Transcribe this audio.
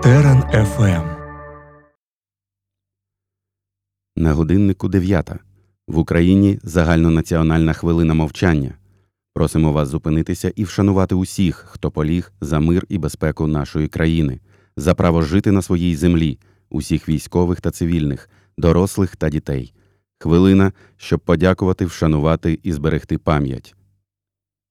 Терен ФМ. На годиннику 9. В Україні загальнонаціональна хвилина мовчання. Просимо вас зупинитися і вшанувати усіх, хто поліг за мир і безпеку нашої країни, за право жити на своїй землі, усіх військових та цивільних, дорослих та дітей. Хвилина, щоб подякувати, вшанувати і зберегти пам'ять.